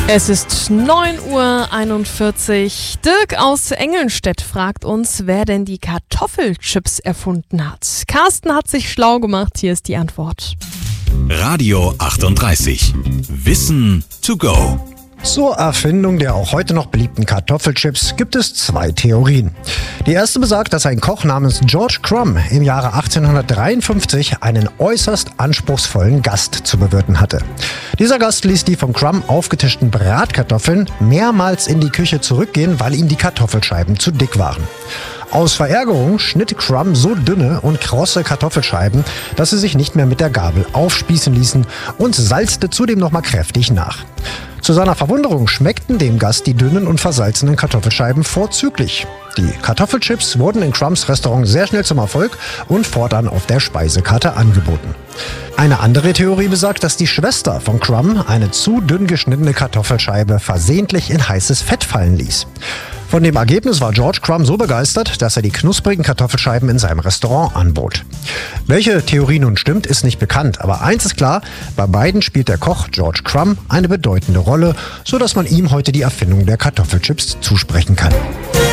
Es ist 9:41 Uhr. Dirk aus Engelnstedt fragt uns, wer denn die Kartoffelchips erfunden hat. Carsten hat sich schlau gemacht, hier ist die Antwort. Radio 38. Wissen to go. Zur Erfindung der auch heute noch beliebten Kartoffelchips gibt es zwei Theorien. Die erste besagt, dass ein Koch namens George Crumb im Jahre 1853 einen äußerst anspruchsvollen Gast zu bewirten hatte. Dieser Gast ließ die von Crumb aufgetischten Bratkartoffeln mehrmals in die Küche zurückgehen, weil ihm die Kartoffelscheiben zu dick waren. Aus Verärgerung schnitt Crumb so dünne und krosse Kartoffelscheiben, dass sie sich nicht mehr mit der Gabel aufspießen ließen und salzte zudem nochmal kräftig nach. Zu seiner Verwunderung schmeckten dem Gast die dünnen und versalzenen Kartoffelscheiben vorzüglich. Die Kartoffelchips wurden in Crumbs Restaurant sehr schnell zum Erfolg und fortan auf der Speisekarte angeboten. Eine andere Theorie besagt, dass die Schwester von Crumb eine zu dünn geschnittene Kartoffelscheibe versehentlich in heißes Fett fallen ließ. Von dem Ergebnis war George Crumb so begeistert, dass er die knusprigen Kartoffelscheiben in seinem Restaurant anbot. Welche Theorie nun stimmt, ist nicht bekannt, aber eins ist klar, bei beiden spielt der Koch George Crumb eine bedeutende Rolle, sodass man ihm heute die Erfindung der Kartoffelchips zusprechen kann.